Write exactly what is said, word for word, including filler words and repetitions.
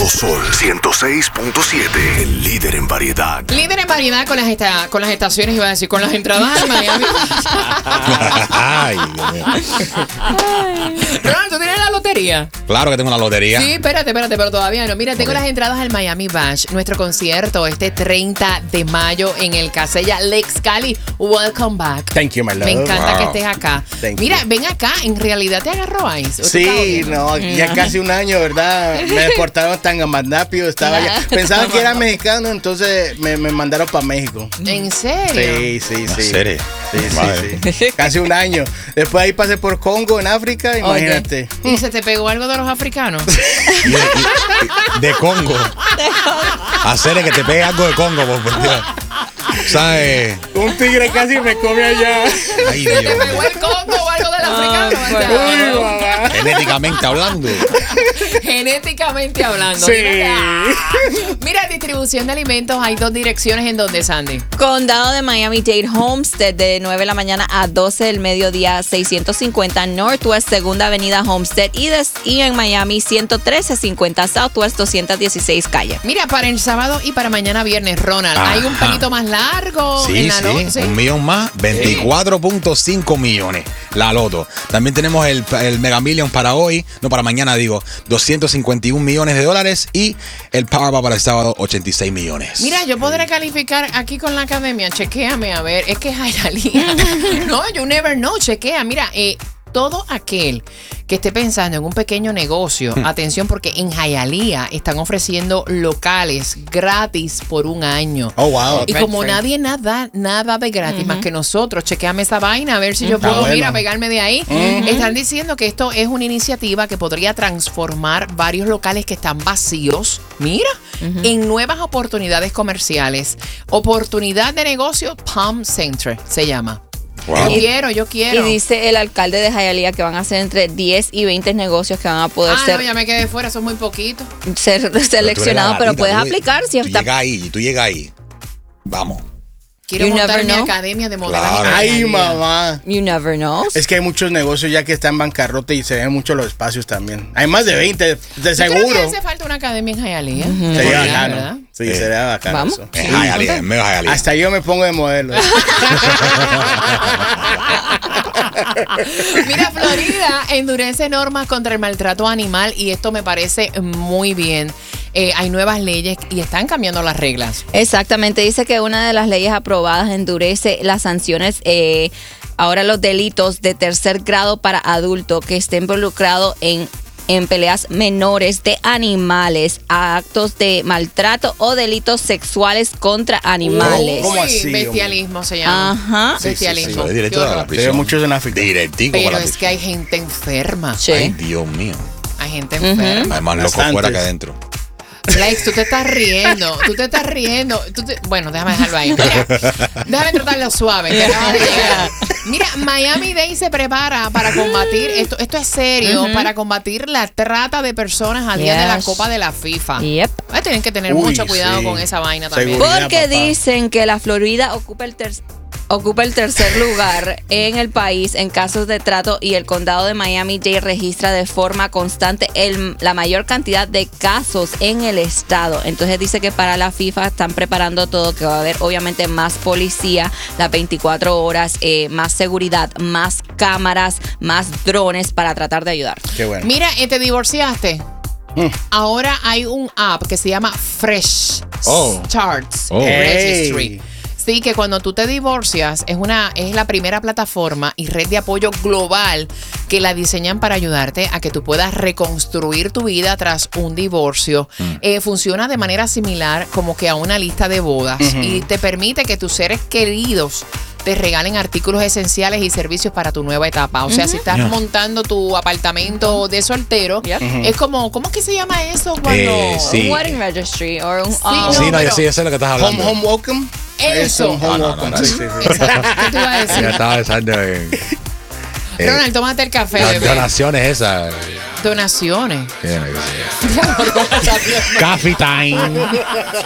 Sol ciento seis punto siete, el líder en variedad. Líder en variedad con las, esta, con las estaciones, iba a decir, con las entradas al Miami. Ay, Dios mío. Ronald, ¿tú tienes la lotería? Claro que tengo una lotería. Sí, espérate, espérate, pero todavía no. Mira, tengo Ok. las entradas al Miami Bash, nuestro concierto este treinta de mayo en el Casella Lex Cali. Welcome back. Thank you, my love. Me encanta Wow. que estés acá. Thank Mira, you. ven acá, en realidad te agarró Ice. ¿O tú estabas Sí, bien? no, ya casi un año, ¿verdad? Me deportaron tan Tangamandapio, estaba ya. Pensaban que era mexicano, entonces me, me mandaron para México. ¿En serio? Sí, sí, ¿En sí. serio? Sí, Madre. sí, sí. Casi un año. Después ahí pasé por Congo, en África, imagínate. Oye, ¿y se te pegó algo de los africanos? Y de, y- y- de Congo. Hacerle que te pegue algo de Congo, por por Dios. ¿Sabes? Un tigre casi me come allá. Ay, ¿Se te Dios pegó mío. el Congo o algo del africano? Uy, mamá. Genéticamente hablando. Genéticamente hablando. Sí. Mira, mira, distribución de alimentos. Hay dos direcciones en donde, Sandy. Condado de Miami-Dade Homestead de nueve de la mañana a doce del mediodía, seiscientos cincuenta Northwest Segunda Avenida Homestead y, des, y en Miami ciento trece cincuenta Southwest doscientos dieciséis calle. Mira, para el sábado y para mañana viernes, Ronald, Ajá. hay un pelito más largo. Sí, en la sí, noche. un millón más, veinticuatro punto cinco millones, la loto. También tenemos el, el Mega Million para hoy, no para mañana digo, doscientos cincuenta y un millones de dólares y el Powerball para el sábado, ochenta y seis millones. Mira, yo podré calificar aquí con la academia. Chequéame, a ver. Es que es Hialeah. No, you never know. Chequea. Mira, eh, todo aquel que esté pensando en un pequeño negocio, atención, porque en Hialeah están ofreciendo locales gratis por un año. Oh, wow. Y como nadie nada, nada de gratis más que nosotros, chequeame esa vaina a ver si yo Está puedo, bueno. mira, pegarme de ahí. Están diciendo que esto es una iniciativa que podría transformar varios locales que están vacíos, mira, en nuevas oportunidades comerciales. Oportunidad de negocio Palm Center se llama. Wow. Yo quiero, yo quiero. Y dice el alcalde de Hialeah que van a ser entre diez y veinte negocios que van a poder ah, ser, no, ya me quedé fuera, son muy poquitos. ser Pero tú eres seleccionados, la pero gatita, puedes tú- aplicar si tú está. llegas ahí, tú llegas ahí. Vamos. Quiero You montar never mi know. academia de modelaje. Claro. en Ay, Hialeah. mamá. You never know. Es que hay muchos negocios ya que están en bancarrota y se ven mucho los espacios también. Hay más de veinte, de ¿Tú crees seguro. que hace falta una academia en Hialeah? Sería Sería, bacano. ¿verdad? Sí, Sí. sería bacano Vamos. eso. En Hialeah, en medio de Hialeah. Hasta yo me pongo de modelo. Mira, Florida endurece normas contra el maltrato animal y esto me parece muy bien. Eh, hay nuevas leyes y están cambiando las reglas. Exactamente, dice que una de las leyes aprobadas endurece las sanciones, eh, ahora los delitos de tercer grado para adulto que esté involucrado en, en peleas menores de animales, actos de maltrato o delitos sexuales contra animales. ¿Cómo Uy, así, bestialismo se llama. Ajá. Bestialismo. Eso es directo Qué a la horror. prisión. Se ve muchos en África. Directico Pero para la es prisión. que hay gente enferma. Sí. Ay, Dios mío. Hay gente enferma. Hay más loco Bastantes. fuera que adentro. Lex, tú te estás riendo, tú te estás riendo. Tú te- Bueno, déjame dejarlo ahí. Mira, déjame tratarlo suave. que acabas de llegar. Mira, Miami-Dade se prepara para combatir, esto, esto es serio, para combatir la trata de personas a día de la Yes. Copa de la FIFA. Yep. Ay, tienen que tener Uy, mucho cuidado sí. con esa vaina también. Seguro. Porque papá. dicen que la Florida ocupa el tercer Ocupa el tercer lugar en el país en casos de trato y el condado de Miami-Dade registra de forma constante el, la mayor cantidad de casos en el estado. Entonces dice que para la FIFA están preparando todo, que va a haber obviamente más policía las veinticuatro horas, eh, más seguridad, más cámaras, más drones para tratar de ayudar. Qué bueno. Mira, eh, te divorciaste. Mm. Ahora hay un app que se llama Fresh Oh. Starts Oh. Registry. Hey. Sí, que cuando tú te divorcias es una es la primera plataforma y red de apoyo global que la diseñan para ayudarte a que tú puedas reconstruir tu vida tras un divorcio. Eh, funciona de manera similar como que a una lista de bodas y te permite que tus seres queridos te regalen artículos esenciales y servicios para tu nueva etapa. O sea, si estás Yeah. montando tu apartamento de soltero, Yep. es como, ¿cómo es que se llama eso cuando? Eh, sí. Un wedding registry o un... Sí, um, no, Sí, no, pero- yo sí, yo sé lo que estás hablando. Home, home welcome. Eso. un No, home no, welcome. no, no. Sí, sí, sí. Exacto. ¿Qué te iba a Yo decir? estaba pensando en eh, Ronald, tómate el café, las bebé. donaciones esas. Donaciones. Coffee time.